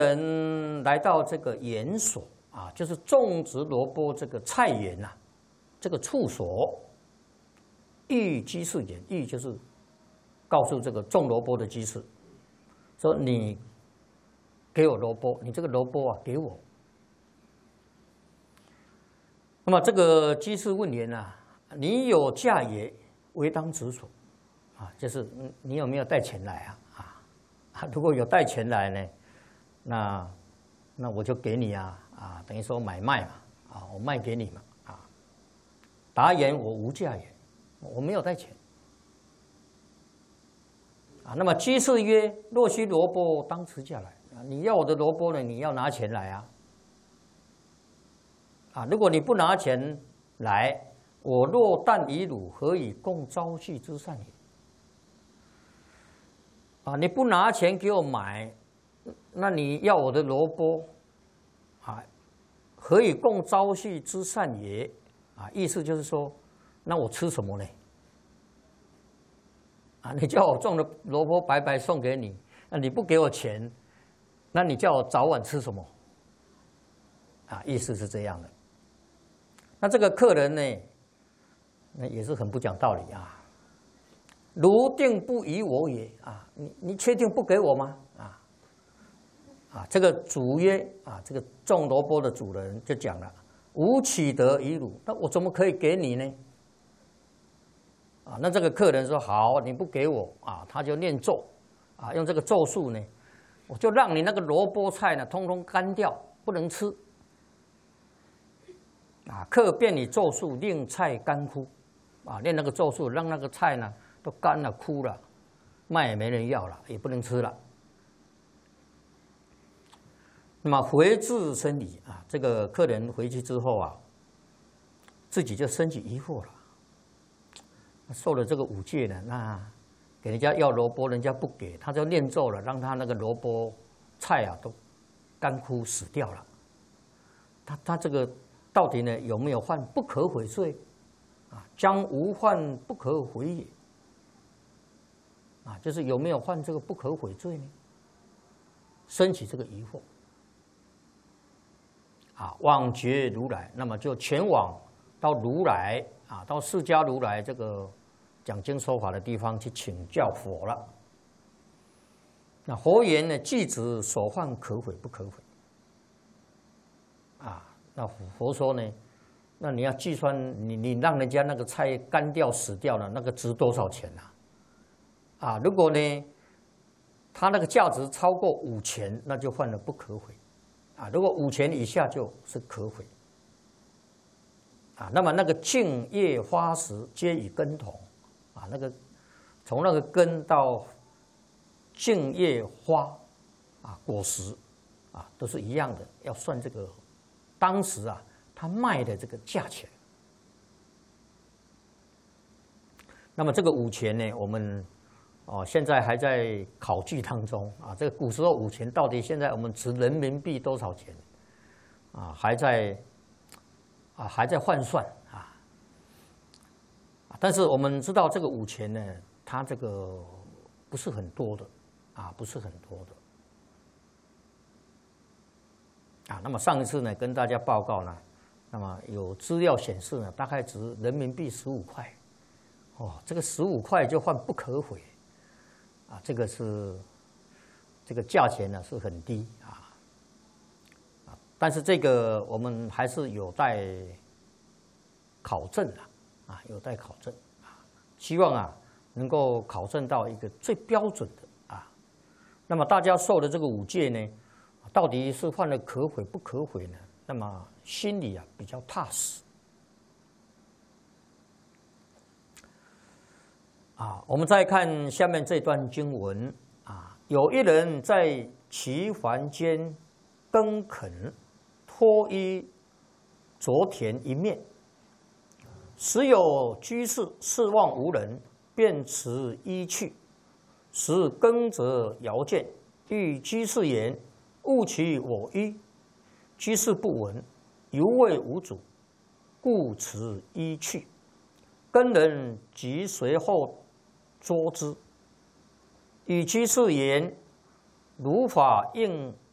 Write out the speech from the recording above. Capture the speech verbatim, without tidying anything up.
人来到这个园所啊，就是种植萝卜这个菜园呐、啊，这个处所，喻居士言，喻就是告诉这个种萝卜的居士，说你给我萝卜，你这个萝卜啊给我。那么这个居士问言啊，你有价也，唯当执所，啊，就是你有没有带钱来啊？啊，如果有带钱来呢？那那我就给你啊啊，等于说买卖嘛啊，我卖给你嘛啊。答言我无价也，我没有带钱啊。那么居士曰：若须萝卜，当持价来啊。你要我的萝卜呢，你要拿钱来啊啊。如果你不拿钱来，我若但以汝，何以共朝夕之善也？啊，你不拿钱给我买。那你要我的萝卜，啊，何以共朝夕之善也？啊，意思就是说，那我吃什么呢？啊，你叫我种的萝卜白白送给你，那你不给我钱，那你叫我早晚吃什么？啊，意思是这样的。那这个客人呢，那也是很不讲道理啊。如定不以我也啊，你你确定不给我吗？啊。啊，这个主曰啊，这个种萝卜的主人就讲了：无岂得以汝？那我怎么可以给你呢？啊，那这个客人说：好，你不给我啊，他就念咒啊，用这个咒术呢，我就让你那个萝卜菜呢，通通干掉，不能吃。啊，客便以咒术令菜干枯，啊，念那个咒术，让那个菜呢都干了、枯了，卖也没人要了，也不能吃了。那么回至生理啊，这个客人回去之后啊，自己就升起疑惑了。受了这个五戒呢，那给人家要萝卜，人家不给，他就念咒了，让他那个萝卜菜啊都干枯死掉了。他他这个到底呢有没有犯不可悔罪？啊，将无犯不可悔也。啊，就是有没有犯这个不可悔罪呢？升起这个疑惑。啊，往诘如来，那么就前往到如来啊，到释迦如来这个讲经说法的地方去请教佛了。那佛言呢，既指所犯可悔不可悔？啊，那佛说呢，那你要计算你你让人家那个菜干掉死掉了，那个值多少钱啊？啊，如果呢，它那个价值超过五钱，那就犯了不可悔。啊，如果五钱以下就是可悔。啊，那么那个茎叶花实皆与根同，啊，那个从那个根到茎叶花，啊，果实，啊，都是一样的，要算这个当时啊他卖的这个价钱。那么这个五钱呢，我们哦，现在还在考据当中啊。这个古时候五钱到底现在我们值人民币多少钱啊？还在啊还在换算啊。但是我们知道这个五钱呢，它这个不是很多的啊，不是很多的啊。那么上一次呢，跟大家报告呢，那么有资料显示呢，大概值人民币十五块。哦，这个十五块就换不可悔。啊，这个是这个价钱呢是很低啊，啊，但是这个我们还是有待考证的啊，有待考证啊，希望啊能够考证到一个最标准的啊。那么大家受的这个五戒呢，到底是犯了可悔不可悔呢？那么心里啊比较踏实。啊，我们再看下面这段经文啊，有一人在其房间耕垦，脱衣着田一面，时有居士视望无人，便持衣去，时耕者遥见，欲居士言：勿其我衣。居士不闻，犹谓无主，故持衣去。耕人即随后捉之，与居士言：如法应